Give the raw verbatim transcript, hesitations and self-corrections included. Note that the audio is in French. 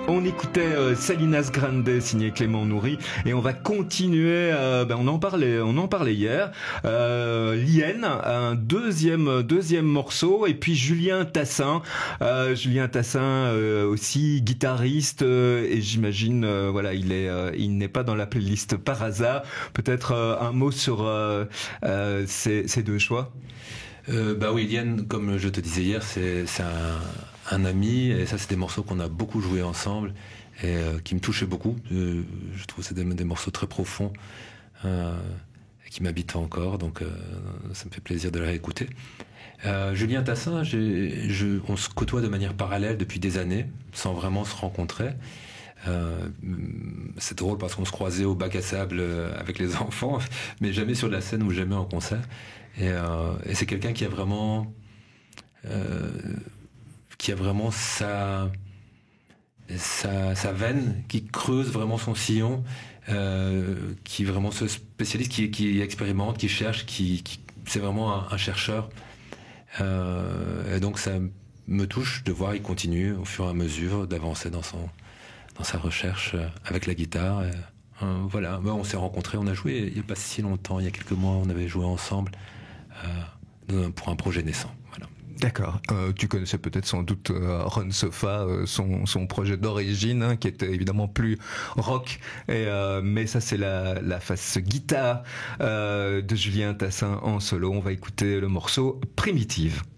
On écoutait euh, Salinas Grande signé Clément Nourri et on va continuer. Euh, ben on en parlait, on en parlait hier. Euh, Lien, un deuxième deuxième morceau et puis Julien Tassin. Euh, Julien Tassin euh, aussi guitariste euh, et j'imagine euh, voilà il est euh, il n'est pas dans la playlist par hasard. Peut-être euh, un mot sur euh, euh, ces, ces deux choix. Euh, bah oui, Lien, comme je te disais hier, c'est c'est un un ami, et ça c'est des morceaux qu'on a beaucoup joué ensemble et euh, qui me touchaient beaucoup. Euh, je trouve que c'est des, des morceaux très profonds euh, et qui m'habitent encore, donc euh, ça me fait plaisir de les réécouter. Euh, Julien Tassin, j'ai, je, on se côtoie de manière parallèle depuis des années, sans vraiment se rencontrer. Euh, c'est drôle parce qu'on se croisait au bac à sable avec les enfants, mais jamais sur la scène ou jamais en concert. Et, euh, et c'est quelqu'un qui a vraiment... Euh, qui a vraiment sa, sa, sa veine, qui creuse vraiment son sillon, euh, qui vraiment se spécialise, qui, qui expérimente, qui cherche, qui, qui c'est vraiment un, un chercheur. Euh, et donc ça me touche de voir il continue au fur et à mesure d'avancer dans son dans sa recherche avec la guitare. Et, euh, voilà, ben, on s'est rencontrés, on a joué il n'y a pas si longtemps, il y a quelques mois, on avait joué ensemble euh, pour un projet naissant. Voilà. D'accord. Euh, tu connaissais peut-être sans doute euh, Ron Sofa, euh, son son projet d'origine, hein, qui était évidemment plus rock. Et euh, mais ça c'est la la face guitare euh, de Julien Tassin en solo. On va écouter le morceau Primitive.